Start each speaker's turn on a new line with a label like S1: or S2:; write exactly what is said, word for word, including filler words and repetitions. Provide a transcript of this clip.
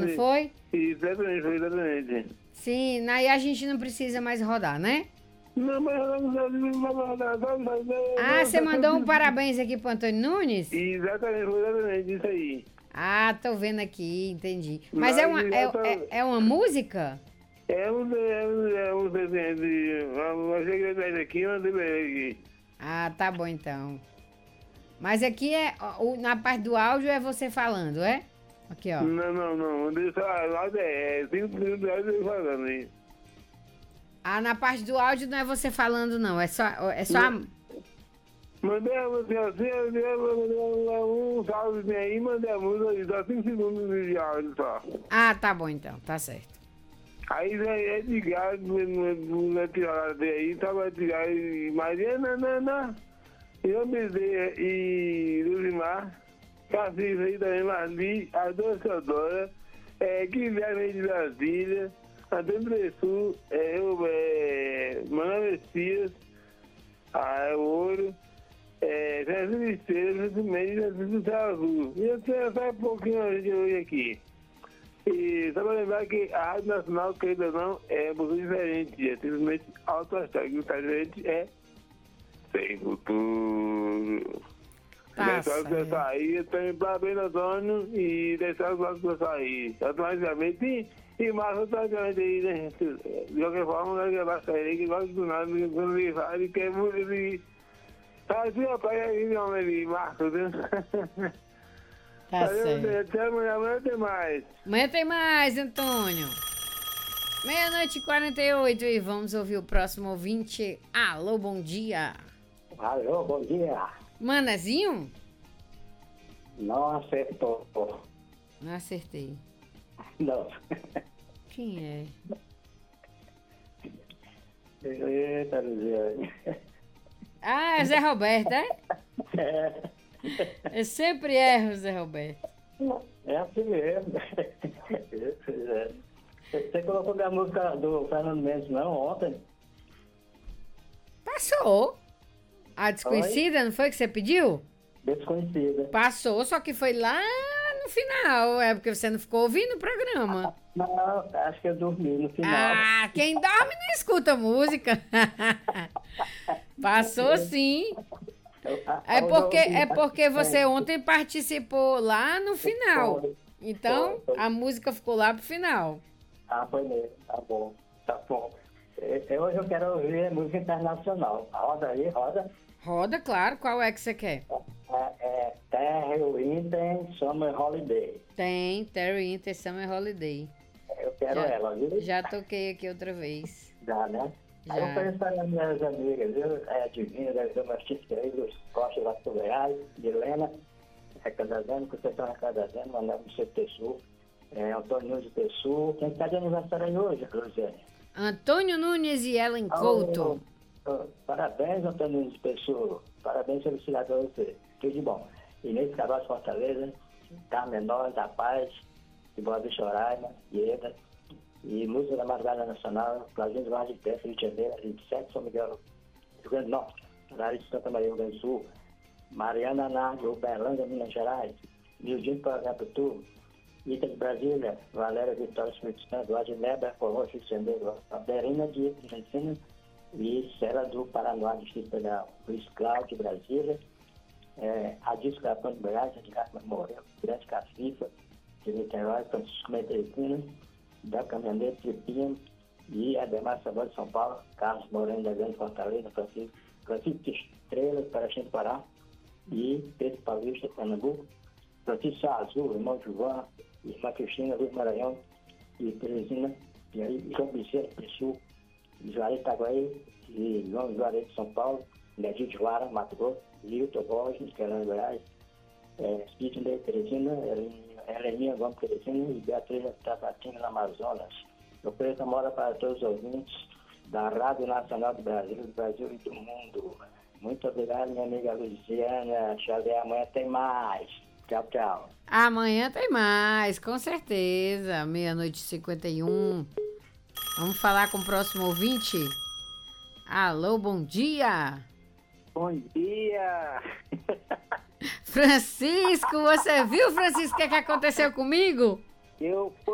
S1: não foi?
S2: Exatamente, foi exatamente.
S1: Sim, aí a gente não precisa mais rodar, né?
S2: Não, mas...
S1: Ah, você mandou um parabéns aqui pro Antônio Nunes?
S2: Exatamente, foi exatamente isso aí.
S1: Ah, tô vendo aqui, entendi. Mas é uma, é, é, é uma música?
S2: É um, é um, é um desenho de uma secretária aqui, uma aqui.
S1: Ah, tá bom então. Mas aqui é, o, na parte do áudio é você falando, é? Aqui, ó.
S2: Não, não, não. Deixa lá, é cinco minutos de áudio falando aí.
S1: Ah, na parte do áudio não é você falando, não. É só, é só a...
S2: Mandei a música assim, um salve aí, mandei a música, só cinco segundos de áudio só.
S1: Ah, tá bom então, tá certo.
S2: Aí já é de gado, na tirada aí, tava de gado, e Maria Nanana, eu me dei, e Luzimar, Cassis aí também, Marli, a Dona Teodora, é, Guilherme de Brasília, Antônio Bressu, é, eu, é, Manuel Messias, ah, é o Ouro, é, Francisco Esteves, Francisco Mendes, Francisco Céu Azul. E eu sei só um pouquinho a gente hoje aqui. E só para lembrar que a Rádio Nacional, querida ou não, é um pouco diferente, é simplesmente alto astral, que o diferente é sem futuro.
S1: Tá
S2: Deixar o seu sair, também parabéns, Antônio, e deixar o seu sair. Automaticamente, e mais automaticamente aí, né? De qualquer forma, nós vai sair aí, que gosta do nada, quando ele fala, ele quer muito, ele... Tá assim, rapaz, aí, não, ele marca, viu?
S1: Tá certo.
S2: Até amanhã, amanhã tem mais.
S1: Amanhã tem mais, Antônio. Meia-noite e quarenta e oito e vamos ouvir o próximo ouvinte. Alô, bom dia.
S3: Alô, bom dia.
S1: Manezinho?
S3: Não acertou.
S1: Não acertei.
S3: Não.
S1: Quem é?
S3: Eita, Luziane.
S1: Ah, é Zé Roberto, é?
S3: É.
S1: Eu sempre erro, Zé Roberto.
S3: É assim mesmo. Você colocou minha música do Fernando Mendes, não, ontem?
S1: Passou. A desconhecida, Oi? Não foi que você pediu?
S3: Desconhecida.
S1: Passou, só que foi lá no final. É porque você não ficou ouvindo o programa.
S3: Não, acho que eu dormi no final.
S1: Ah, quem dorme não escuta música. Passou sim. É porque, é porque você ontem participou lá no final. Então, a música ficou lá pro final.
S3: Ah, foi mesmo. Tá bom. Tá bom. Hoje eu quero ouvir música internacional. Roda aí, roda.
S1: Roda, claro. Qual é que você quer?
S3: É, é Terry Winter Summer Holiday.
S1: Tem, Terry Winter Summer Holiday.
S3: Eu quero
S1: já,
S3: ela, viu?
S1: Já toquei aqui outra vez.
S3: Já, né?
S1: Já.
S3: Eu conheço as minhas amigas, viu? É, Divina, deve ter umas queridas, Costa lá do Goiás, Helena, é Cadazano, Conceição é Cadazano, Manuel do C T Sul, é, Antônio Nunes do Sul. Quem está de aniversário aí hoje, Luziane?
S1: Antônio Nunes e Ellen Couto.
S3: Oh, oh, parabéns, Antônio Nunes do Sul. Parabéns, felicidade para você. Tudo de bom. Inês Cabral de Fortaleza, Carmen Menor, da Paz, de Boa Vista Roraima, Ieda. E música da Madrugada Nacional, Claudinho Vargas de Pé, Rio de Janeiro, vinte e sete, São Miguel, Rio Grande do Norte, Horário de Santa Maria, Rio Grande do Sul, Mariana Nardi, Uberlândia, Minas Gerais, Mildinho Paraguapitu, Ita de Brasília, Valéria Vitória Espírito Santo, Adneber, Colônia, Rio de Janeiro, Aderina de Argentina e Sela do Paraná, Distrito Federal, Luiz Cláudio de Brasília, é, Adilson Capão de Goiás, Edgar Morel, Grande Cacifa, de Niterói, Francisco Meteicuna, da Caminhoneira de Pino e Ademar Sabor de São Paulo, Carlos Moreno da Grande Fortaleza, Francisco, Francisco Estrela, Paraxim do Pará e Pedro Paulista, Pernambuco, Francisco Azul, irmão Gilvan, irmã Cristina, Luz Maranhão e Teresina, e aí João Biceiro, Sul, Juarez Itaguaí e João Juarez de São Paulo, Nedir de Vara, Mato Grosso, Lilton Borges, Fernando Goiás, é, Sidney, Teresina, Heleninha Gomes Teresina e Beatriz Tabatina, no Amazonas. Eu preto mora para todos os ouvintes da Rádio Nacional do Brasil, do Brasil e do mundo. Muito obrigado, minha amiga Luciana. Xavier, amanhã tem mais. Tchau, tchau.
S1: Amanhã tem mais, com certeza. Meia-noite e cinquenta e um. Vamos falar com o próximo ouvinte? Alô, bom dia.
S3: Bom dia.
S1: Francisco, você viu, Francisco, o que, é que aconteceu comigo?
S3: Eu